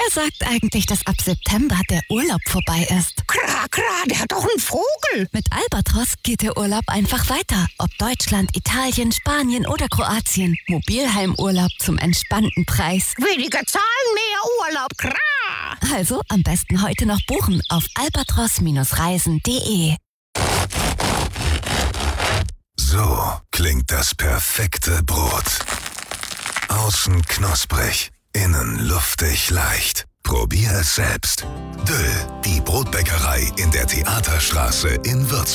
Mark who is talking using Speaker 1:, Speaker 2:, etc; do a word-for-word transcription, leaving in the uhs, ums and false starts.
Speaker 1: Wer sagt eigentlich, dass ab September der Urlaub vorbei ist?
Speaker 2: Kra, kra, der hat doch einen Vogel.
Speaker 1: Mit Albatros geht der Urlaub einfach weiter. Ob Deutschland, Italien, Spanien oder Kroatien. Mobilheimurlaub zum entspannten Preis.
Speaker 2: Weniger Zahlen, mehr Urlaub. Kra.
Speaker 1: Also am besten heute noch buchen auf albatros Reisen punkt de.
Speaker 3: So klingt das perfekte Brot. Außen knusprig, innen luftig leicht. Probier es selbst. Döll, die Brotbäckerei in der Theaterstraße in Würzburg.